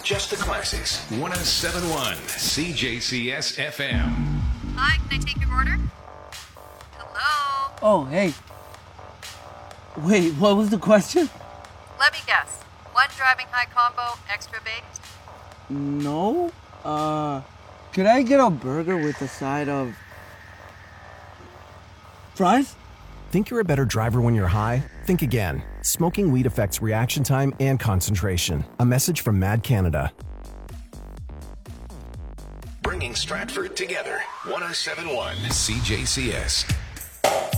Just the classics. 1071 CJCS FM. Hi, can I take your order? Hello? Oh, hey. Wait, what was the question? Let me guess. One driving high combo, extra baked? No. Could I get a burger with a side of fries? Think you're a better driver when you're high? Think again. Smoking weed affects reaction time and concentration. A message from Mad Canada. Bringing Stratford together. 1071 CJCS.